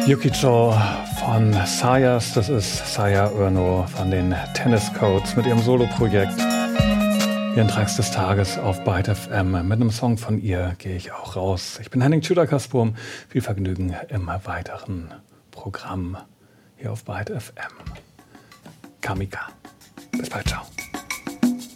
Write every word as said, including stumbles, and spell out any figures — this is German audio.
Yukicho von Sayas, das ist Saya Urno von den Tennis Codes mit ihrem Soloprojekt. Ihren Tracks des Tages auf Byte F M. Mit einem Song von ihr gehe ich auch raus. Ich bin Henning Tschüder-Kaspurm. Viel Vergnügen im weiteren Programm hier auf Byte F M. Kamika. Bis bald, ciao.